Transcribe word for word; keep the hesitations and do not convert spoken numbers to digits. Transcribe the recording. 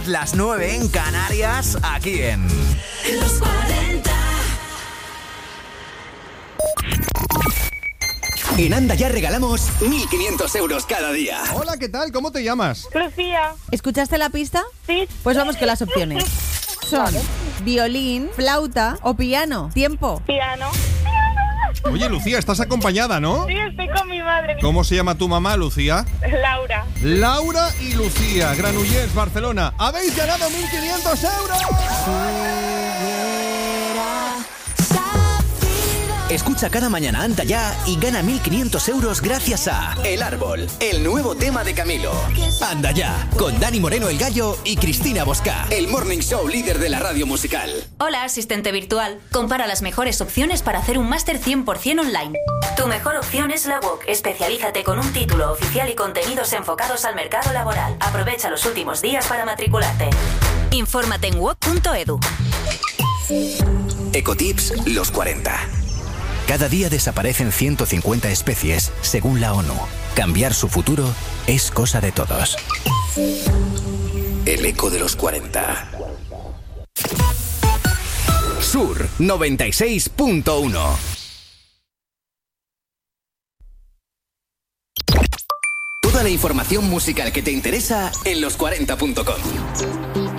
Las nueve en Canarias, aquí en Los cuarenta. En Anda Ya regalamos mil quinientos euros cada día. Hola, ¿qué tal? ¿Cómo te llamas? Lucía. ¿Escuchaste la pista? Sí. Pues vamos con las opciones. Son violín, flauta o piano. Tiempo. Piano. Oye, Lucía, estás acompañada, ¿no? Sí, estoy con mi madre. ¿Cómo se llama tu mamá, Lucía? Laura. Laura y Lucía, Granollers, Barcelona. ¡Habéis ganado mil quinientos euros! Escucha cada mañana Anda Ya y gana mil quinientos euros gracias a El Árbol, el nuevo tema de Camilo. Anda Ya, con Dani Moreno el Gallo y Cristina Bosca, el morning show líder de la radio musical. Hola, asistente virtual. Compara las mejores opciones para hacer un máster cien por ciento online. Tu mejor opción es la U O C. Especialízate con un título oficial y contenidos enfocados al mercado laboral. Aprovecha los últimos días para matricularte. Infórmate en wok punto edu. Ecotips los cuarenta. Cada día desaparecen ciento cincuenta especies, según la ONU. Cambiar su futuro es cosa de todos. El eco de los cuarenta. Sur noventa y seis punto uno. Toda la información musical que te interesa en los cuarenta punto com.